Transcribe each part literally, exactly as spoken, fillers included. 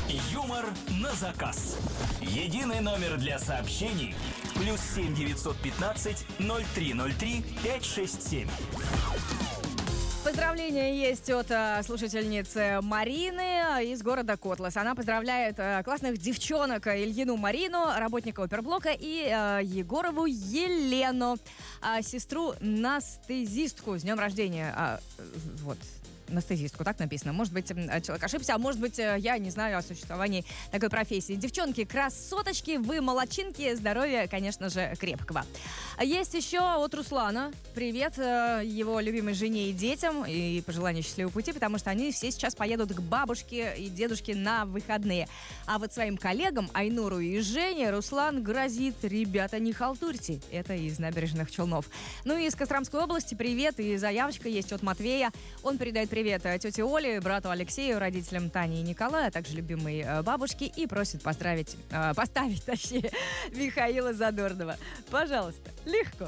Юмор на заказ. Единый номер для сообщений. Плюс семь девятьсот пятнадцать ноль три ноль три пять шесть семь. Поздравления есть от э, слушательницы Марины из города Котлас. Она поздравляет э, классных девчонок Ильину Марину, работника оперблока, и э, Егорову Елену, э, сестру Настезистку. С днем рождения. А, вот. Анестезистку, так написано. Может быть, человек ошибся, а может быть, я не знаю о существовании такой профессии. Девчонки, красоточки, вы молодчинки, здоровья, конечно же, крепкого. Есть еще от Руслана. Привет его любимой жене и детям, и пожелания счастливого пути, потому что они все сейчас поедут к бабушке и дедушке на выходные. А вот своим коллегам Айнуру и Жене Руслан грозит: ребята, не халтурьте. Это из Набережных Челнов. Ну и из Костромской области привет, и заявочка есть от Матвея. Он передает привет Привет тете Оле, брату Алексею, родителям Тани и Николая, а также любимой бабушке, и просит поздравить, э, поставить, точнее, Михаила Задорнова. Пожалуйста, легко.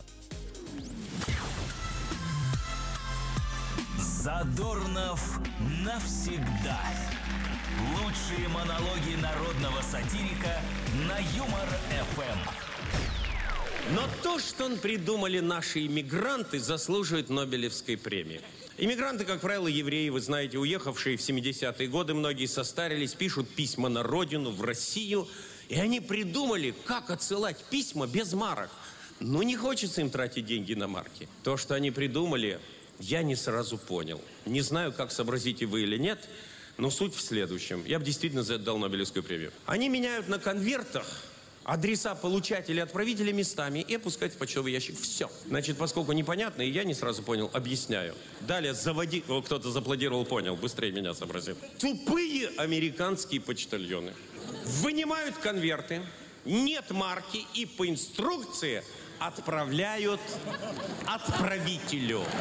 Задорнов навсегда. Лучшие монологи народного сатирика на Юмор-эф эм. Но то, что он придумали наши иммигранты, заслуживает Нобелевской премии. Иммигранты, как правило, евреи, вы знаете, уехавшие в семидесятые годы, многие состарились, пишут письма на родину, в Россию. И они придумали, как отсылать письма без марок. Но не хочется им тратить деньги на марки. То, что они придумали, я не сразу понял. Не знаю, как сообразите вы или нет, но суть в следующем. Я бы действительно за это дал Нобелевскую премию. Они меняют на конвертах адреса получателя и отправителя местами и опускать в почтовый ящик. Все. Значит, поскольку непонятно, и я не сразу понял, объясняю. Далее заводи... О, кто-то зааплодировал, понял. Быстрее меня сообразил. Тупые американские почтальоны вынимают конверты, нет марки и по инструкции отправляют отправителю.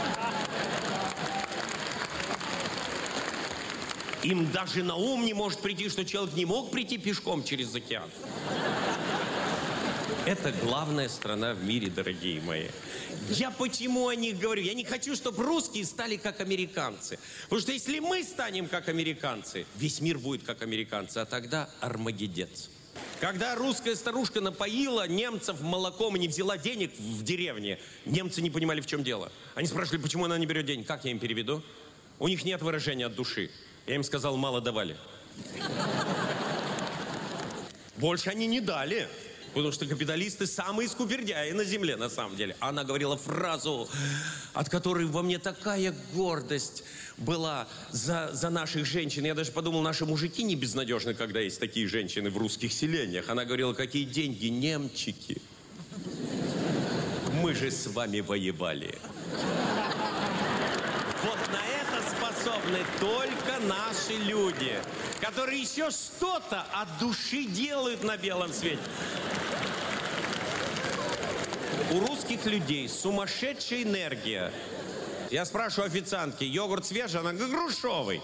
Им даже на ум не может прийти, что человек не мог прийти пешком через океан. Это главная страна в мире, дорогие мои. Я почему о них говорю? Я не хочу, чтобы русские стали как американцы. Потому что если мы станем как американцы, весь мир будет как американцы, а тогда армагеддец. Когда русская старушка напоила немцев молоком и не взяла денег в деревне, немцы не понимали, в чем дело. Они спрашивали, почему она не берет денег. Как я им переведу? У них нет выражения от души. Я им сказал, мало давали. Больше они не дали. Потому что капиталисты самые скупердяи на земле, на самом деле. Она говорила фразу, от которой во мне такая гордость была за, за наших женщин. Я даже подумал, наши мужики не безнадежны, когда есть такие женщины в русских селениях. Она говорила, какие деньги, немчики. Мы же с вами воевали. Вот на это способны только наши люди, которые еще что-то от души делают на белом свете. У русских людей сумасшедшая энергия. Я спрашиваю официантки, йогурт свежий? Она говорит, грушевый.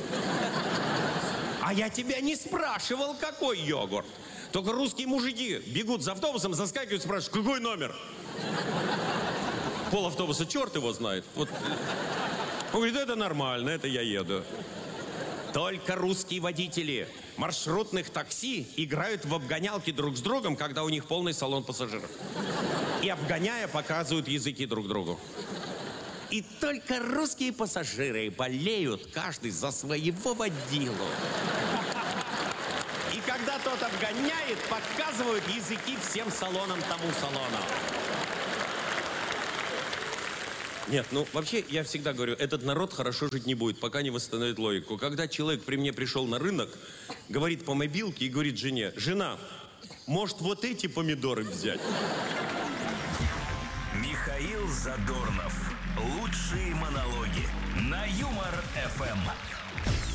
А я тебя не спрашивал, какой йогурт. Только русские мужики бегут за автобусом, заскакивают, спрашивают, какой номер? Пол автобуса, черт его знает. Вот. Он говорит, это нормально, это я еду. Только русские водители маршрутных такси играют в обгонялки друг с другом, когда у них полный салон пассажиров. И обгоняя, показывают языки друг другу. И только русские пассажиры болеют каждый за своего водилу. И когда тот обгоняет, подсказывают языки всем салонам тому салону. Нет, ну вообще я всегда говорю, этот народ хорошо жить не будет, пока не восстановит логику. Когда человек при мне пришел на рынок, говорит по мобилке и говорит жене, жена, может вот эти помидоры взять? Михаил Задорнов. Лучшие монологи на Юмор-эф эм.